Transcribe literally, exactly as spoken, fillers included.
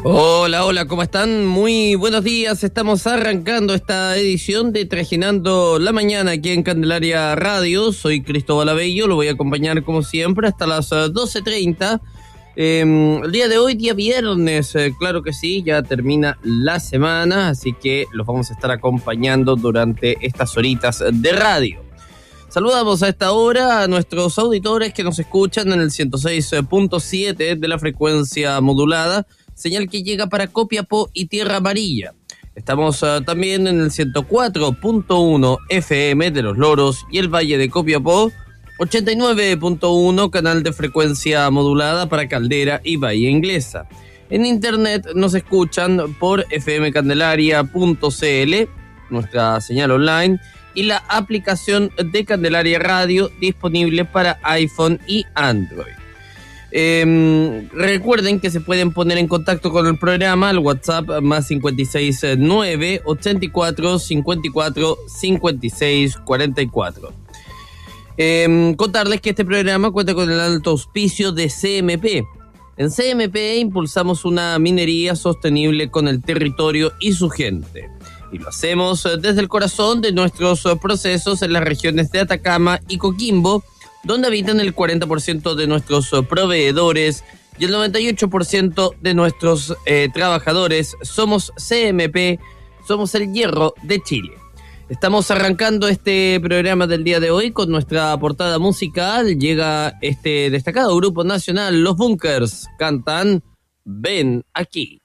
Hola, hola, ¿cómo están? Muy buenos días, estamos arrancando esta edición de Trajinando la Mañana aquí en Candelaria Radio. Soy Cristóbal Abello, lo voy a acompañar como siempre hasta las doce treinta. Eh, el día de hoy, día viernes, eh, claro que sí, ya termina la semana, así que los vamos a estar acompañando durante estas horitas de radio. Saludamos a esta hora a nuestros auditores que nos escuchan en el ciento seis punto siete de la frecuencia modulada, señal que llega para Copiapó y Tierra Amarilla. Estamos uh, también en el ciento cuatro punto uno F M de Los Loros y el Valle de Copiapó, ochenta y nueve punto uno canal de frecuencia modulada para Caldera y Bahía Inglesa. En internet nos escuchan por f m candelaria punto c l, nuestra señal online, y la aplicación de Candelaria Radio disponible para iPhone y Android. Eh, recuerden que se pueden poner en contacto con el programa al WhatsApp más cinco seis nueve, ochenta y cuatro, cincuenta y cuatro, cincuenta y seis cuarenta y cuatro. Eh, contarles que este programa cuenta con el alto auspicio de C M P. En C M P impulsamos una minería sostenible con el territorio y su gente. Y lo hacemos desde el corazón de nuestros procesos en las regiones de Atacama y Coquimbo, donde habitan el cuarenta por ciento de nuestros proveedores y el noventa y ocho por ciento de nuestros eh, trabajadores. Somos C M P, somos el hierro de Chile. Estamos arrancando este programa del día de hoy con nuestra portada musical. Llega este destacado grupo nacional, Los Bunkers, cantan Ven Aquí.